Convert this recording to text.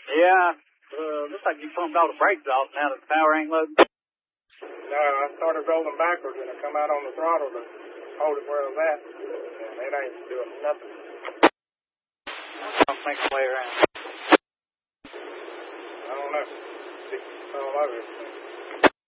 Yeah, looks like you pumped all the brakes off now that the power ain't loading. No, I started rolling backwards and I come out on the throttle to hold it where I was at. And it ain't doing nothing. I'll make my way around. I don't know. It's all over.